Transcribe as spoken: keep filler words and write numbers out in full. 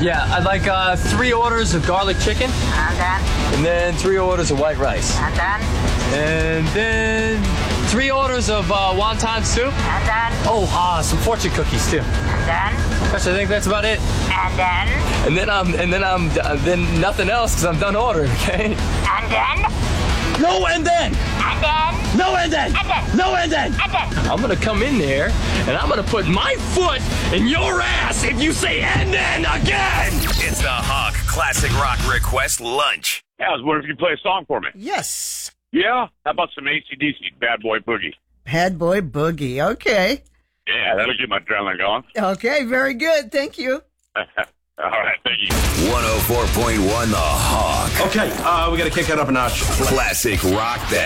Yeah, I'd like uh, three orders of garlic chicken. And then? And then three orders of white rice. And then? And then three orders of uh, wonton soup. And then? Oh, uh, some fortune cookies too. And then? Gosh, I think that's about it. And then? And then I'm, and then I'm, uh, then nothing else because I'm done ordering. Okay. And then? No, and then. And then? No, and then. And then? No, and then. And then? I'm gonna come in there and I'm gonna put my foot in your ass if you say and then again. It's the Hawk Classic Rock Request Lunch. Yeah, I was wondering if you could play a song for me. Yes. Yeah? How about some A C D C, Bad Boy Boogie? Bad Boy Boogie. Okay. Yeah, that'll get my adrenaline going. Okay, very good. Thank you. All right, thank you. one oh four point one The Hawk. Okay, uh, we got to kick that up a notch. Classic Rock Band.